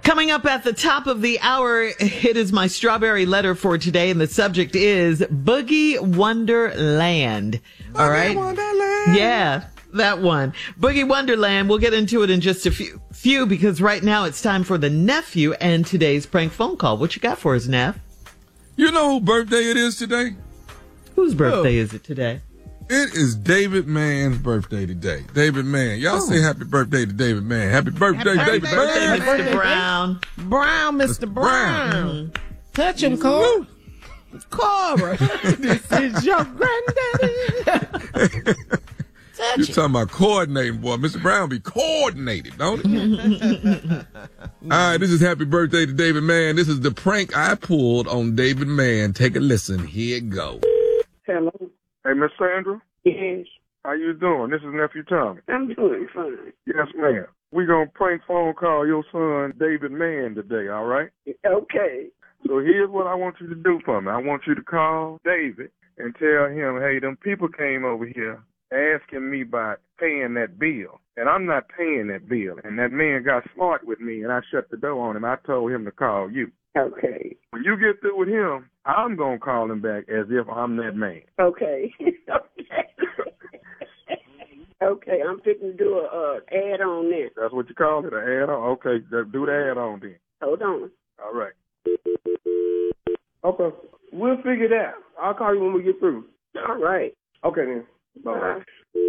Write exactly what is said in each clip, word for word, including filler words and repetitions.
Coming up at the top of the hour, it is my strawberry letter for today, and the subject is Boogie Wonderland. Boogie All right? Wonderland. Yeah, that one. Boogie Wonderland. We'll get into it in just a few, few because right now it's time for the nephew and today's prank phone call. What you got for us, Neff? You know whose birthday it is today? Whose birthday is it today? It is David Mann's birthday today. David Mann. Y'all oh. say happy birthday to David Mann. Happy birthday, happy David birthday, Mann. Mister Birthday, Brown. Brown, Mister Brown. Brown. Touch him, Cora. Cora. This is your granddaddy. You're talking about coordinating, boy. Mister Brown be coordinated, don't he? All right, this is happy birthday to David Mann. This is the prank I pulled on David Mann. Take a listen. Here it goes. Hello. Hey, Miss Sandra? Yes. How you doing? This is Nephew Tommy. I'm doing fine. Yes, ma'am. We're going to prank phone call your son, David Mann, today, all right? Okay. So here's what I want you to do for me. I want you to call David and tell him, hey, them people came over here asking me about paying that bill, and I'm not paying that bill. And that man got smart with me, and I shut the door on him. I told him to call you. Okay. When you get through with him, I'm going to call him back as if I'm that man. Okay. Okay. Okay, I'm fixing to do a uh, ad on this. That's what you call it, an add on? Okay, do the add on then. Hold on. All right. Okay. We'll figure it out. I'll call you when we get through. All right. Okay, then. Bye-bye.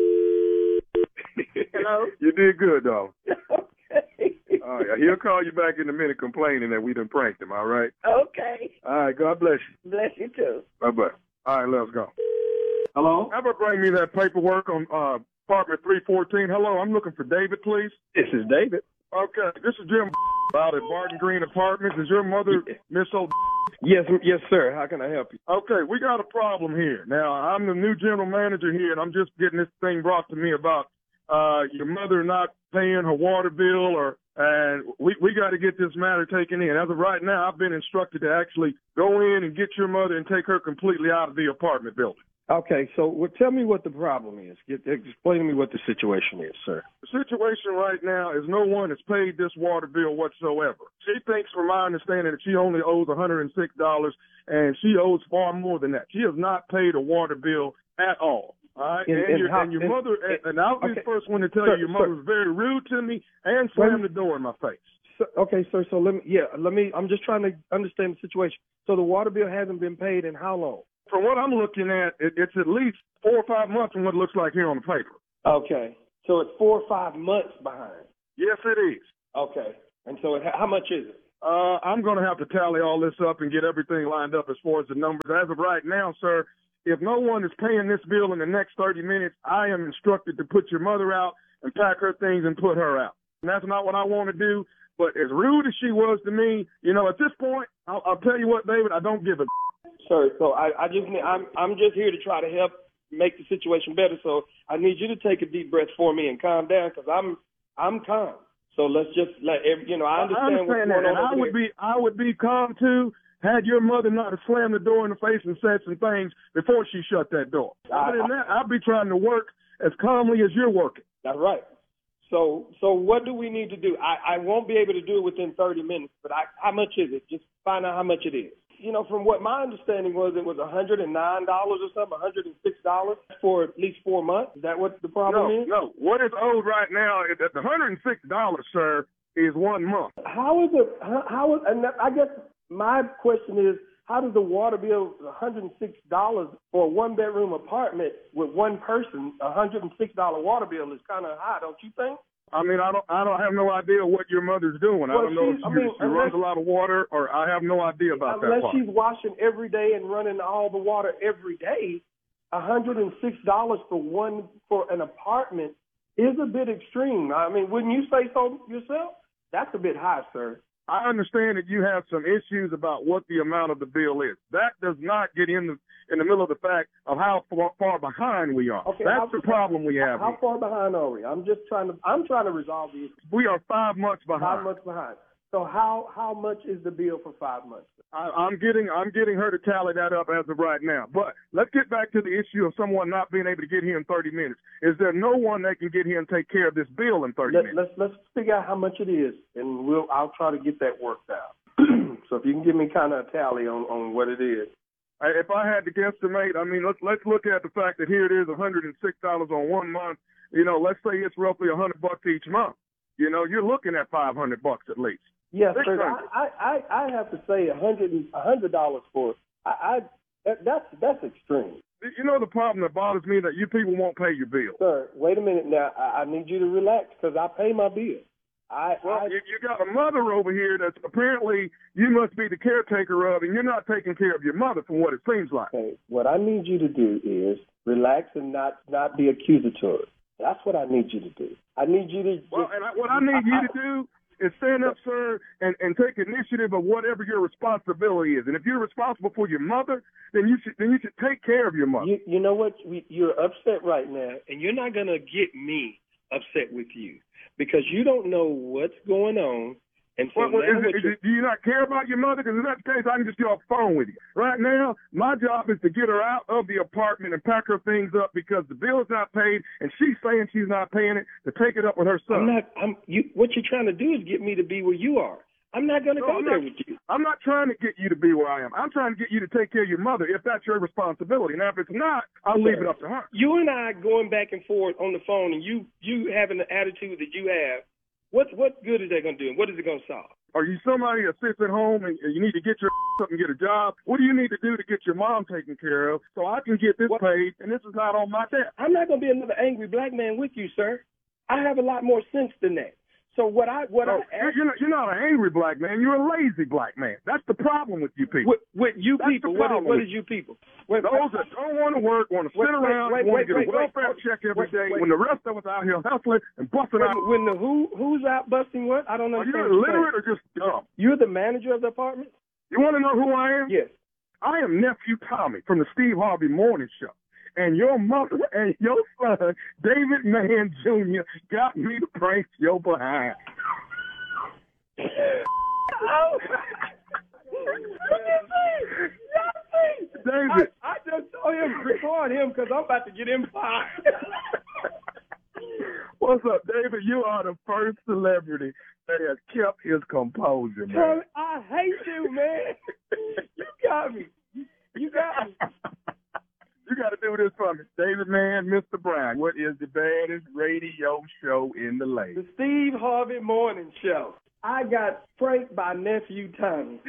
Hello? You did good, dog. Okay. All right, he'll call you back in a minute complaining that we done pranked him, all right? Okay. All right, God bless you. Bless you, too. Bye-bye. All right, let's go. Hello? How about bring me that paperwork on uh, apartment three fourteen? Hello, I'm looking for David, please. This is David. Okay, this is Jim out at Barton Green Apartments. Is your mother Miss O? Yes, yes, sir. How can I help you? Okay, we got a problem here. Now, I'm the new general manager here, and I'm just getting this thing brought to me about uh, your mother not paying her water bill, or and we, we got to get this matter taken in. As of right now, I've been instructed to actually go in and get your mother and take her completely out of the apartment building. Okay, so well, tell me what the problem is. Get, explain to me what the situation is, sir. The situation right now is no one has paid this water bill whatsoever. She thinks, from my understanding, that she only owes one hundred six dollars, and she owes far more than that. She has not paid a water bill at all. All right, and, and, and, your, how, and your and, mother, and, and I'll be okay. the first one to tell sir, you, your mother was very rude to me and slammed the door in my face. So, okay, sir, so let me, yeah, let me, I'm just trying to understand the situation. So the water bill hasn't been paid in how long? From what I'm looking at, it, it's at least four or five months from what it looks like here on the paper. Okay, so it's four or five months behind. Yes, it is. Okay, and so it, how much is it? Uh, I'm going to have to tally all this up and get everything lined up as far as the numbers. As of right now, sir, if no one is paying this bill in the next thirty minutes, I am instructed to put your mother out and pack her things and put her out. And that's not what I want to do. But as rude as she was to me, you know, at this point, I'll, I'll tell you what, David, I don't give a Sir, so I, I just I'm I'm just here to try to help make the situation better. So I need you to take a deep breath for me and calm down, because I'm I'm calm. So let's just let every, you know I understand, I understand what's that. going on. And I would here. be I would be calm too had your mother not have slammed the door in the face and said some things before she shut that door. I, Other than that, I'd be trying to work as calmly as you're working. That's right. So so what do we need to do? I, I won't be able to do it within thirty minutes, but I, how much is it? Just find out how much it is. You know, from what my understanding was, it was one hundred nine dollars or something, one hundred six dollars for at least four months. Is that what the problem no, is? No, what is owed right now, is that the one hundred six dollars, sir, is one month. How is it, how, how is, and I guess my question is, how does the water bill, one hundred six dollars for a one-bedroom apartment with one person, a one hundred six dollars water bill is kind of high, don't you think? I mean, I don't, I don't have no idea what your mother's doing. Well, I don't know if she, I mean, she runs a lot of water, or I have no idea about that Unless part. she's washing every day and running all the water every day, one hundred six dollars for one for an apartment is a bit extreme. I mean, wouldn't you say so yourself? That's a bit high, sir. I understand that you have some issues about what the amount of the bill is. That does not get in the in the middle of the fact of how far, far behind we are. Okay, That's how, the problem we have. How here. far behind are we? I'm just trying to I'm trying to resolve these. We are five months behind. Five months behind. So how how much is the bill for five months? I, I'm getting I'm getting her to tally that up as of right now. But let's get back to the issue of someone not being able to get here in thirty minutes. Is there no one that can get here and take care of this bill in thirty Let, minutes? let's let's figure out how much it is, and we'll I'll try to get that worked out. So if you can give me kind of a tally on, on what it is. If I had to guesstimate, I mean, let's let's look at the fact that here it is, one hundred six dollars on one month. You know, let's say it's roughly one hundred bucks each month. You know, you're looking at five hundred bucks at least. Yes, sir. I, I, I have to say a hundred a hundred dollars for it. I, I that, that's that's extreme. You know the problem that bothers me that you people won't pay your bill. Sir, wait a minute now. I, I need you to relax because I pay my bill. I, well, I, you, you got a mother over here that's apparently you must be the caretaker of, and you're not taking care of your mother from what it seems like. Okay, what I need you to do is relax and not not be accusatory. That's what I need you to do. I need you to. Just, well, and I, what I need you to do is stand up, sir, and, and take initiative of whatever your responsibility is. And if you're responsible for your mother, then you should then you should take care of your mother. You, you know what? We, you're upset right now, and you're not gonna get me upset with you because you don't know what's going on. And so well, well, now is it, is it, do you not care about your mother? Because in that case, I can just get off the phone with you. Right now, my job is to get her out of the apartment and pack her things up because the bill is not paid, and she's saying she's not paying it to take it up with her son. I'm not. I'm. You. What you're trying to do is get me to be where you are. I'm not going to no, go I'm there not, with you. I'm not trying to get you to be where I am. I'm trying to get you to take care of your mother if that's your responsibility. Now, if it's not, I'll sure. leave it up to her. You and I going back and forth on the phone, and you you having the attitude that you have. What what good is that going to do, and what is it going to solve? Are you somebody that sits at home and you need to get your up and get a job? What do you need to do to get your mom taken care of so I can get this what? paid and this is not on my debt? I'm not going to be another angry black man with you, sir. I have a lot more sense than that. So what I what no, I you're not, you're not an angry black man. You're a lazy black man. That's the problem with you people. With, with you That's people, what is, what is you people? Wait, Those wait, that don't want to work, want to sit wait, around, wait, want wait, to get wait, a welfare wait, check every wait, day, wait. when the rest of us out here hustling and busting when, out. When the who who's out busting what? I don't know. Are you illiterate or just dumb? You're the manager of the apartment? You want to know who I am? Yes. I am Nephew Tommy from the Steve Harvey Morning Show. And your mother and your son, David Mann Junior, got me to prank your behind. Oh. David, I, I just told him record him because I'm about to get him fired. What's up, David? You are the first celebrity that has kept his composure, man. Tommy, I hate you, man. You got me. You got me. You got to do this for me. David Mann, Mister Brown. What is the baddest radio show in the land? The Steve Harvey Morning Show. I got pranked by Nephew Tommy.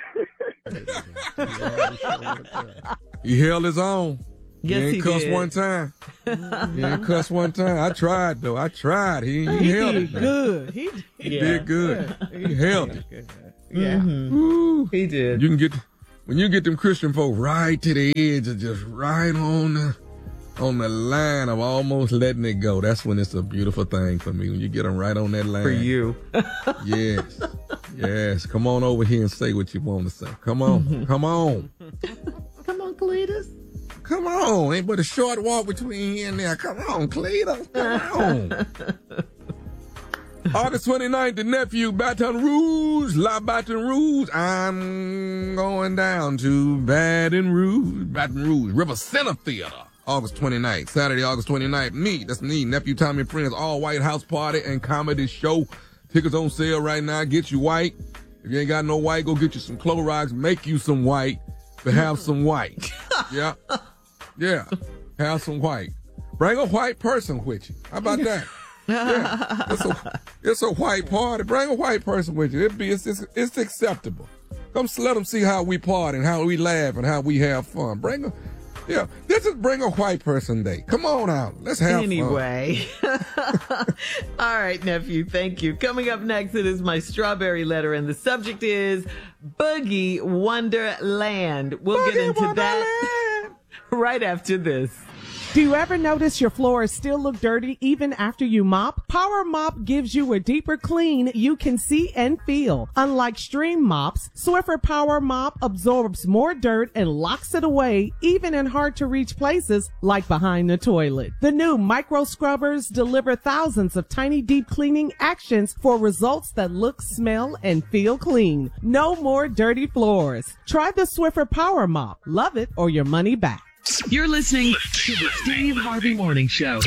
He held his own. Yes, he ain't he cussed did. one time. He ain't cussed one time. I tried, though. I tried. He, he, He held did it. man. good. He, He Yeah. did good. He held it. yeah. Ooh. He did. You can get, when you get them Christian folk right to the edge of just right on the, on the line of almost letting it go. That's when it's a beautiful thing for me, when you get them right on that line. For you. Yes. Yes. Come on over here and say what you want to say. Come on. Come on. Come on, Cletus. Come on. Ain't but a short walk between here and there. Come on, Cletus. Come on. August twenty-ninth, the nephew, Baton Rouge, La Baton Rouge. I'm going down to Baton Rouge, Baton Rouge, River Center Theater. August twenty-ninth, Saturday, August twenty-ninth. Me, that's me, Nephew Tommy and Friends, all white house party and comedy show. Tickets on sale right now. Get you white. If you ain't got no white, go get you some Clorox. Make you some white, but have some white. Yeah. Yeah. Have some white. Bring a white person with you. How about that? Yeah. It's a, it's a white party. Bring a white person with you. It'd be, it's, it's, it's acceptable. Come let them see how we party and how we laugh and how we have fun. Bring a, yeah, this is Bring a White Person Day. Come on out. Let's have anyway. fun. All right, nephew. Thank you. Coming up next, it is my strawberry letter, and the subject is Boogie Wonderland. We'll Boogie get into Wonderland. that right after this. Do you ever notice your floors still look dirty even after you mop? Power Mop gives you a deeper clean you can see and feel. Unlike Stream mops, Swiffer Power Mop absorbs more dirt and locks it away even in hard-to-reach places like behind the toilet. The new micro scrubbers deliver thousands of tiny deep cleaning actions for results that look, smell, and feel clean. No more dirty floors. Try the Swiffer Power Mop. Love it or your money back. You're listening to the Steve Harvey Morning Show.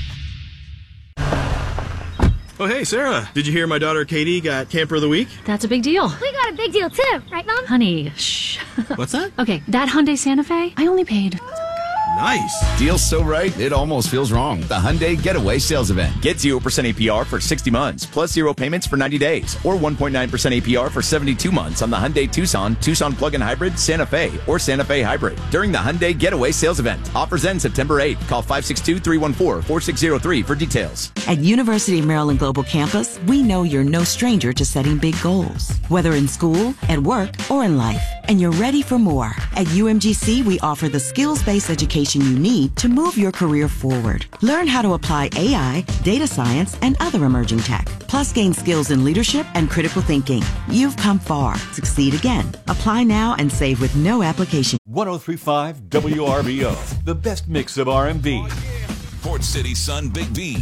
Oh, hey, Sarah. Did you hear my daughter Katie got Camper of the Week? That's a big deal. We got a big deal, too. Right, Mom? Honey, shh. What's that? Okay, that Hyundai Santa Fe, I only paid... Nice. Deal's so right, it almost feels wrong. The Hyundai Getaway Sales Event. Get zero percent A P R for sixty months, plus zero payments for ninety days, or one point nine percent A P R for seventy-two months on the Hyundai Tucson, Tucson Plug-in Hybrid, Santa Fe, or Santa Fe Hybrid during the Hyundai Getaway Sales Event. Offers end September eighth. Call five six two, three one four, four six zero three for details. At University of Maryland Global Campus, we know you're no stranger to setting big goals, whether in school, at work, or in life. And you're ready for more. At U M G C, we offer the skills-based education you need to move your career forward. Learn how to apply A I, data science, and other emerging tech. Plus, gain skills in leadership and critical thinking. You've come far. Succeed again. Apply now and save with no application. one oh three point five W R B O, the best mix of R and B. Port City Sun Big B